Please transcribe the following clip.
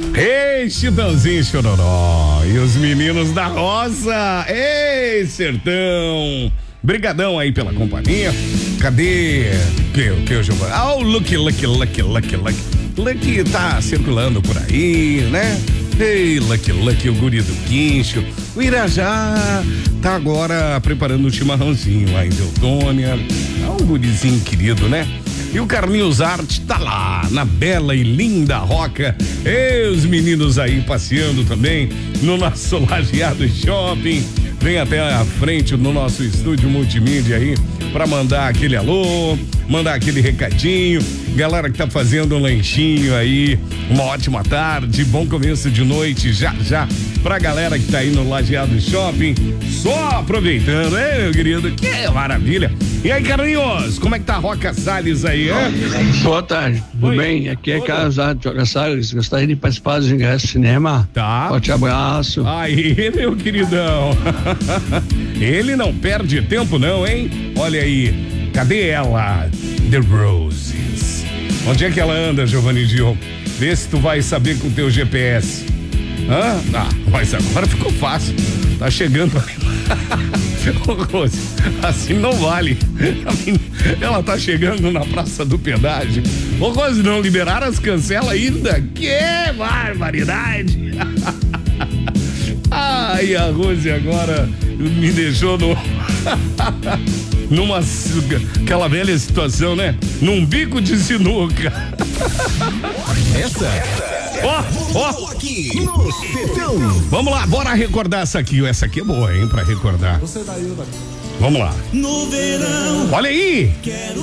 Ei, Chitãozinho Chororó e os meninos da roça. Ei, sertão. Brigadão aí pela companhia. Cadê? Que Giovanni? Ah, o Lucky tá circulando por aí, né? Ei, Lucky, o guri do Guincho. O Irajá tá agora preparando um chimarrãozinho lá em Teutônia. É um gurizinho querido, né? E o Carlinhos Arte tá lá, na bela e linda Roca. E os meninos aí passeando também no nosso Lajeado Shopping. Vem até a frente no nosso estúdio multimídia aí pra mandar aquele alô, mandar aquele recadinho. Galera que tá fazendo um lanchinho aí, uma ótima tarde, bom começo de noite já pra galera que tá aí no Lajeado Shopping. Só aproveitando, hein, meu querido? Que maravilha. E aí, Carlinhos, como é que tá a Roca Salles aí, hein? Boa tarde, tudo bem? Aqui é Carlos Arte de Roca Salles. Gostaria de participar dos ingressos de cinema? Tá. Forte abraço. Aí, meu queridão. Ele não perde tempo não, hein? Olha aí, cadê ela? The Roses. Onde é que ela anda, Giovanni Gil? Vê se tu vai saber com o teu GPS. Hã? Ah, mas agora ficou fácil. Tá chegando ali. Ô, Rose, assim não vale. Ela tá chegando na Praça do Pedágio. Ô, Rose, não liberaram as cancelas ainda? Que barbaridade! Ai, a Rose agora me deixou aquela velha situação, né? Num bico de sinuca. Ó, aqui no Sertão. Vamos lá, bora recordar essa aqui. Essa aqui é boa, hein, pra recordar. Vamos lá. No verão. Olha aí.